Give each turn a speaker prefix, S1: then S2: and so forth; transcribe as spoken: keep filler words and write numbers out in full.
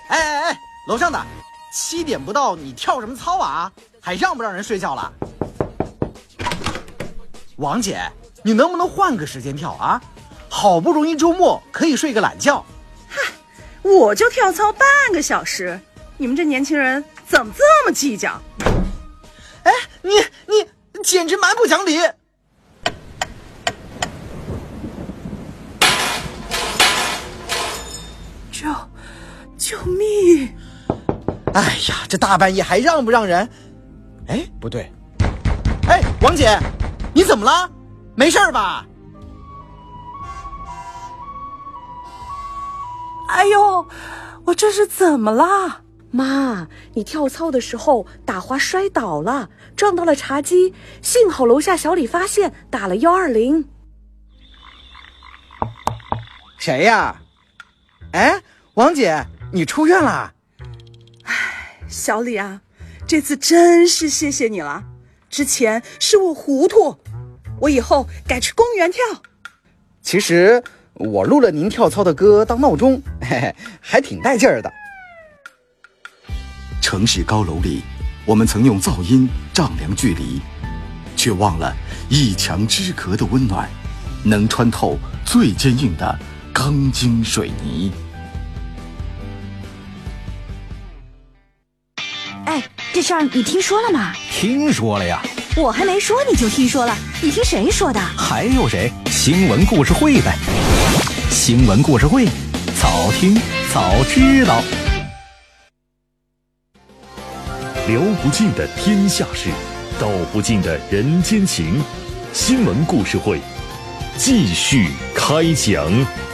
S1: 哎哎哎，楼上的，七点不到，你跳什么操啊？还让不让人睡觉了？王姐，你能不能换个时间跳啊？好不容易周末可以睡个懒觉。
S2: 嗨，我就跳操半个小时，你们这年轻人怎么这么计较？
S1: 哎，你你简直蛮不讲理！
S2: 救救命！
S1: 哎呀，这大半夜还让不让人？哎，不对，哎，王姐，你怎么了？没事吧？
S2: 哎呦，我这是怎么了？
S3: 妈，你跳操的时候打滑摔倒了，撞到了茶几，幸好楼下小李发现，打了一二零。
S1: 谁呀？哎，王姐，你出院了？
S2: 哎，小李啊，这次真是谢谢你了。之前是我糊涂，我以后改去公园跳。
S1: 其实我录了您跳操的歌当闹钟，嘿嘿，还挺带劲儿的。
S4: 城市高楼里，我们曾用噪音丈量距离，却忘了一墙之隔的温暖，能穿透最坚硬的钢筋水泥。
S5: 哎，这事儿你听说了吗？
S6: 听说了呀。
S5: 我还没说你就听说了，你听谁说的？
S6: 还有谁？新闻故事会呗。新闻故事会，早听早知道。
S7: 聊不尽的天下事，道不尽的人间情。新闻故事会，继续开讲。